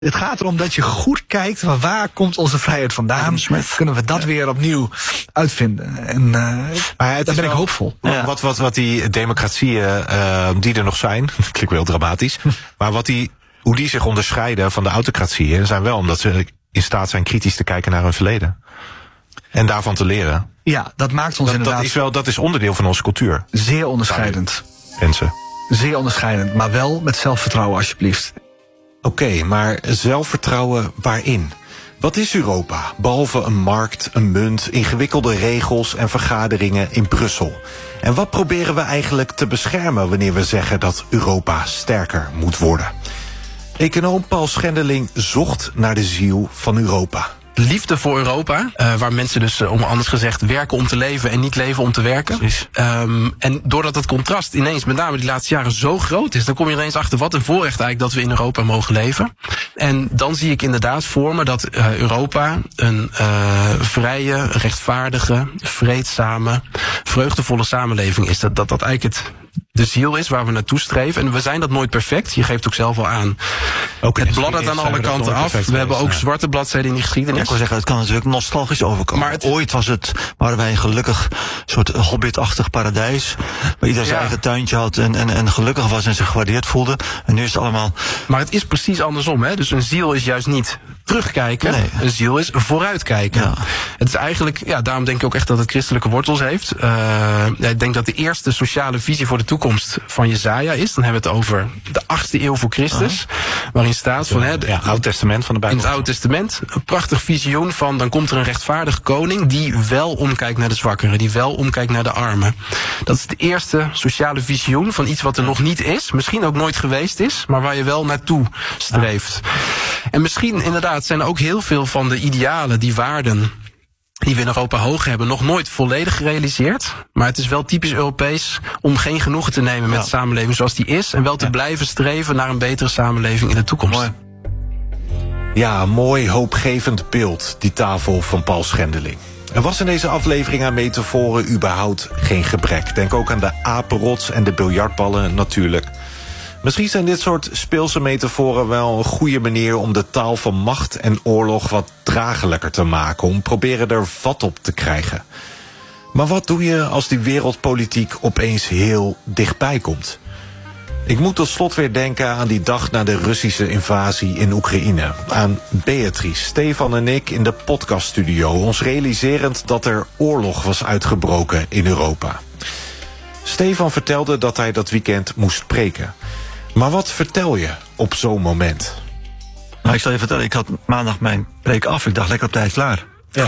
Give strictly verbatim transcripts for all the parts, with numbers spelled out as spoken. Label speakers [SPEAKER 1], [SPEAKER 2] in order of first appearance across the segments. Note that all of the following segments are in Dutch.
[SPEAKER 1] Het gaat erom dat je goed kijkt van waar komt onze vrijheid vandaan. Kunnen we dat ja. weer opnieuw uitvinden. En uh, maar het daar ben wel, ik hoopvol.
[SPEAKER 2] Ja. Wat, wat, wat die democratieën uh, die er nog zijn, dat klinkt wel dramatisch, maar wat die, hoe die zich onderscheiden van de autocratieën zijn wel omdat ze in staat zijn kritisch te kijken naar hun verleden. En daarvan te leren.
[SPEAKER 1] Ja, dat maakt ons
[SPEAKER 2] dat,
[SPEAKER 1] inderdaad...
[SPEAKER 2] Dat is, wel, dat is onderdeel van onze cultuur.
[SPEAKER 1] Zeer onderscheidend.
[SPEAKER 2] Mensen.
[SPEAKER 1] Zeer onderscheidend, maar wel met zelfvertrouwen alsjeblieft.
[SPEAKER 2] Oké, okay, maar zelfvertrouwen waarin? Wat is Europa, behalve een markt, een munt, ingewikkelde regels en vergaderingen in Brussel? En wat proberen we eigenlijk te beschermen wanneer we zeggen dat Europa sterker moet worden? Econoom Paul Schendeling zocht naar de ziel van Europa.
[SPEAKER 3] Liefde voor Europa, uh, waar mensen dus, uh, om anders gezegd, werken om te leven en niet leven om te werken. Um, en doordat het contrast ineens, met name die laatste jaren, zo groot is, dan kom je ineens achter wat een voorrecht eigenlijk dat we in Europa mogen leven. En dan zie ik inderdaad voor me dat uh, Europa een uh, vrije, rechtvaardige, vreedzame, vreugdevolle samenleving is. Dat dat, dat eigenlijk het de ziel is waar we naartoe streven. En we zijn dat nooit perfect. Je geeft ook zelf al aan. Ook het bladdert aan alle kanten af. We hebben ook zwarte bladzijden in die geschiedenis.
[SPEAKER 4] Ja, ik wil zeggen, het kan natuurlijk nostalgisch overkomen. Maar het... Ooit was het, waren wij een gelukkig soort hobbitachtig paradijs. Waar ieder zijn ja. eigen tuintje had en, en, en gelukkig was en zich gewaardeerd voelde. En nu is het allemaal...
[SPEAKER 3] Maar het is precies andersom. Hè? Dus een ziel is juist niet terugkijken. Nee. Een ziel is vooruitkijken. Ja. Het is eigenlijk, ja, daarom denk ik ook echt dat het christelijke wortels heeft. Uh, ik denk dat de eerste sociale visie voor de toekomst van Jesaja is. Dan hebben we het over de achtste eeuw voor Christus. Uh-huh. Waarin staat van... Hè,
[SPEAKER 2] ja, Oud Testament van de Bijbel.
[SPEAKER 3] In het Oude Testament. Een prachtig visioen van... dan komt er een rechtvaardig koning... die wel omkijkt naar de zwakkeren. Die wel omkijkt naar de armen. Dat is de eerste sociale visioen van iets wat er nog niet is. Misschien ook nooit geweest is. Maar waar je wel naartoe streeft. Ja. En misschien inderdaad zijn er ook heel veel van de idealen, die waarden... die we in Europa hoog hebben, nog nooit volledig gerealiseerd. Maar het is wel typisch Europees om geen genoegen te nemen met ja. de samenleving zoals die is... en wel te ja. blijven streven naar een betere samenleving in de toekomst.
[SPEAKER 2] Mooi. Ja, mooi hoopgevend beeld, die tafel van Paul Schendeling. Er was in deze aflevering aan metaforen überhaupt geen gebrek. Denk ook aan de apenrots en de biljartballen natuurlijk. Misschien zijn dit soort speelse metaforen wel een goede manier... om de taal van macht en oorlog wat draaglijker te maken... om proberen er vat op te krijgen. Maar wat doe je als die wereldpolitiek opeens heel dichtbij komt? Ik moet tot slot weer denken aan die dag na de Russische invasie in Oekraïne. Aan Beatrice, Stefan en ik in de podcaststudio... ons realiserend dat er oorlog was uitgebroken in Europa. Stefan vertelde dat hij dat weekend moest preken... Maar wat vertel je op zo'n moment?
[SPEAKER 4] Nou, ik zal je vertellen, ik had maandag mijn preek af. Ik dacht, lekker op tijd klaar. Ja.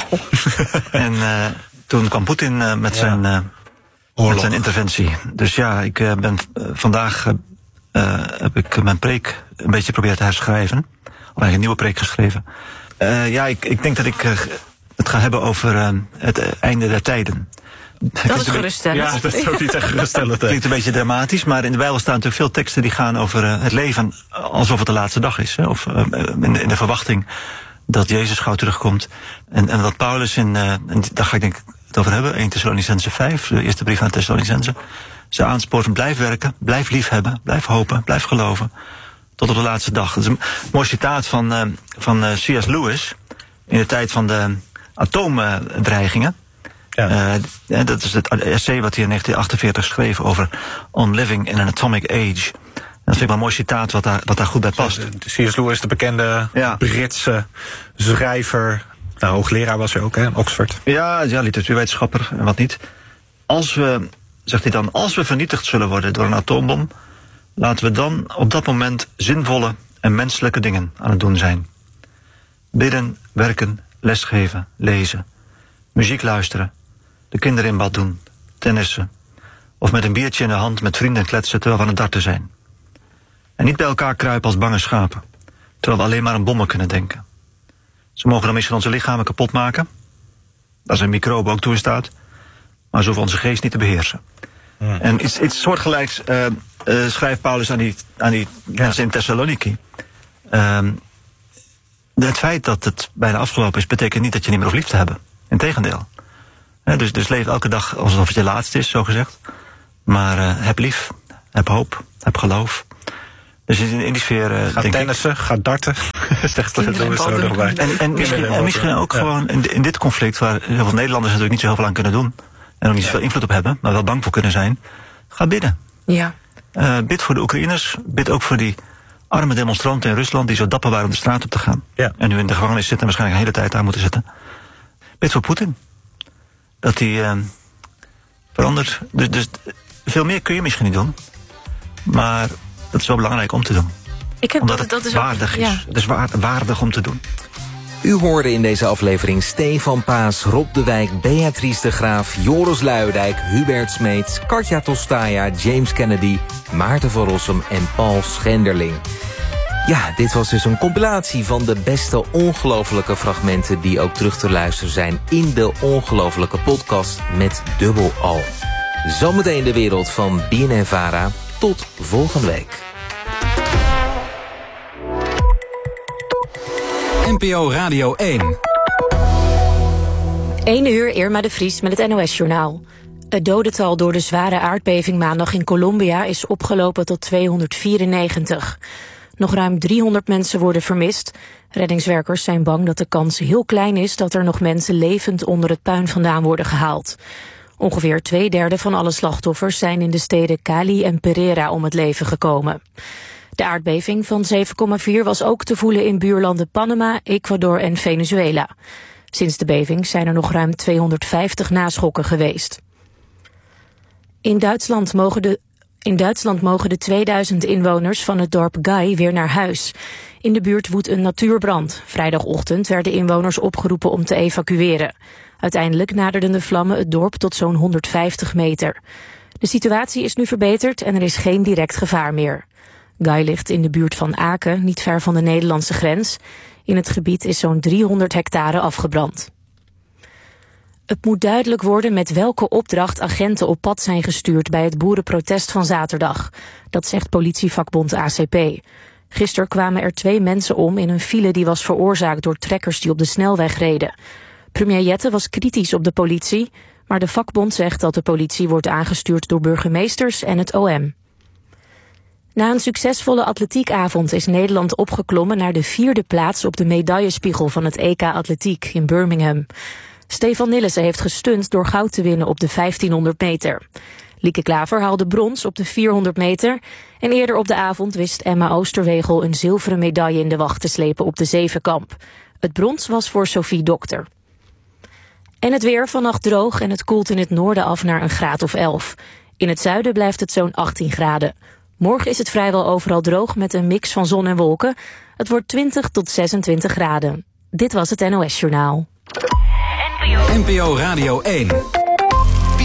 [SPEAKER 4] en uh, toen kwam Poetin uh, met, ja. zijn, uh, met zijn interventie. Dus ja, ik uh, ben uh, vandaag uh, uh, heb ik mijn preek een beetje geprobeerd te herschrijven. Of eigenlijk een nieuwe preek geschreven. Uh, ja, ik, ik denk dat ik uh, het ga hebben over uh, het uh, einde der tijden.
[SPEAKER 5] Dat is geruststellend.
[SPEAKER 4] Ja, dat is ook niet echt geruststellend. Het klinkt een beetje dramatisch, maar in de Bijbel staan natuurlijk veel teksten die gaan over uh, het leven alsof het de laatste dag is. Hè? Of uh, in, de, in de verwachting dat Jezus gauw terugkomt. En, en wat Paulus in, uh, en daar ga ik denk ik het over hebben, eerste Thessalonicenzen vijf, de eerste brief aan de Thessalonicenzen. Ze aanspoort van blijf werken, blijf liefhebben, blijf hopen, blijf geloven. Tot op de laatste dag. Dat is een mooi citaat van, uh, van uh, C S Lewis in de tijd van de atoomdreigingen. Ja. Uh, dat is het essay wat hij in negentien achtenveertig schreef over On Living in an Atomic Age. Dat vind ik wel een mooi citaat wat daar, wat daar goed bij past.
[SPEAKER 2] C S Lewis, de bekende ja. Britse schrijver. Nou, hoogleraar was hij ook, hè, in Oxford.
[SPEAKER 4] Ja, ja, literatuurwetenschapper en wat niet. Als we, zegt hij dan, als we vernietigd zullen worden door een atoombom, laten we dan op dat moment zinvolle en menselijke dingen aan het doen zijn. Bidden, werken, lesgeven, lezen, muziek luisteren, de kinderen in bad doen, tennissen, of met een biertje in de hand met vrienden kletsen terwijl we aan het darten zijn. En niet bij elkaar kruipen als bange schapen, terwijl we alleen maar aan bommen kunnen denken. Ze mogen dan misschien onze lichamen kapot maken, daar zijn microben ook toe in staat, maar ze hoeven onze geest niet te beheersen. Ja. En iets, iets soortgelijks uh, uh, schrijft Paulus aan die, aan die ja. mensen in Thessaloniki. Uh, het feit dat het bijna afgelopen is, betekent niet dat je niet meer hoeft lief te hebben. Integendeel. He, dus, dus leef elke dag alsof het je laatste is, zo gezegd. Maar uh, heb lief, heb hoop, heb geloof. Dus in, in die sfeer... Uh,
[SPEAKER 2] gaat tennissen, ik, gaat darten. Zegt er doen we zo nog bij.
[SPEAKER 4] En, en misschien, en misschien ook ja. gewoon in, in dit conflict... waar heel veel Nederlanders natuurlijk niet zo heel veel aan kunnen doen... en ook niet zoveel invloed op hebben... maar wel bang voor kunnen zijn... ga bidden.
[SPEAKER 5] Ja.
[SPEAKER 4] Uh, bid voor de Oekraïners. Bid ook voor die arme demonstranten in Rusland... die zo dapper waren om de straat op te gaan. Ja. En nu in de gevangenis zitten... en waarschijnlijk een hele tijd daar moeten zitten. Bid voor Poetin. Dat hij uh, verandert. Dus, dus veel meer kun je misschien niet doen. Maar dat is wel belangrijk om te doen.
[SPEAKER 5] Ik heb
[SPEAKER 4] Omdat
[SPEAKER 5] dat,
[SPEAKER 4] het
[SPEAKER 5] dat is
[SPEAKER 4] waardig
[SPEAKER 5] ook,
[SPEAKER 4] is.
[SPEAKER 5] Ja.
[SPEAKER 4] Het is waar, waardig om te doen.
[SPEAKER 6] U hoorde in deze aflevering Stefan Paas, Rob de Wijk, Beatrice de Graaf, Joris Luijendijk, Hubert Smeets, Katja Tostaya, James Kennedy, Maarten van Rossum en Paul Schenderling. Ja, dit was dus een compilatie van de beste ongelofelijke fragmenten... die ook terug te luisteren zijn in de ongelofelijke podcast met dubbel O. Zometeen de wereld van B N N Vara. Tot volgende week.
[SPEAKER 7] N P O Radio één.
[SPEAKER 5] één uur, Irma de Vries met het N O S-journaal. Het dodental door de zware aardbeving maandag in Colombia is opgelopen tot tweehonderdvierennegentig. Nog ruim driehonderd mensen worden vermist. Reddingswerkers zijn bang dat de kans heel klein is dat er nog mensen levend onder het puin vandaan worden gehaald. Ongeveer twee derde van alle slachtoffers zijn in de steden Cali en Pereira om het leven gekomen. De aardbeving van zeven komma vier was ook te voelen in buurlanden Panama, Ecuador en Venezuela. Sinds de beving zijn er nog ruim tweehonderdvijftig naschokken geweest. In Duitsland mogen de, in Duitsland mogen de tweeduizend inwoners van het dorp Gai weer naar huis. In de buurt woedt een natuurbrand. Vrijdagochtend werden inwoners opgeroepen om te evacueren. Uiteindelijk naderden de vlammen het dorp tot zo'n honderdvijftig meter. De situatie is nu verbeterd en er is geen direct gevaar meer. Gai ligt in de buurt van Aken, niet ver van de Nederlandse grens. In het gebied is zo'n driehonderd hectare afgebrand. Het moet duidelijk worden met welke opdracht agenten op pad zijn gestuurd bij het boerenprotest van zaterdag. Dat zegt politievakbond A C P. Gisteren kwamen er twee mensen om in een file die was veroorzaakt door trekkers die op de snelweg reden. Premier Jette was kritisch op de politie, maar de vakbond zegt dat de politie wordt aangestuurd door burgemeesters en het O M. Na een succesvolle atletiekavond is Nederland opgeklommen naar de vierde plaats op de medaillespiegel van het E K Atletiek in Birmingham. Stefan Nillissen heeft gestunt door goud te winnen op de vijftienhonderd meter. Lieke Klaver haalde brons op de vierhonderd meter en eerder op de avond wist Emma Oosterwegel een zilveren medaille in de wacht te slepen op de zevenkamp. Het brons was voor Sophie Dokter. En het weer, vannacht droog en het koelt in het noorden af naar een graad of elf. In het zuiden blijft het zo'n achttien graden. Morgen is het vrijwel overal droog met een mix van zon en wolken. Het wordt twintig tot zesentwintig graden. Dit was het N O S-journaal.
[SPEAKER 7] N P O Radio één.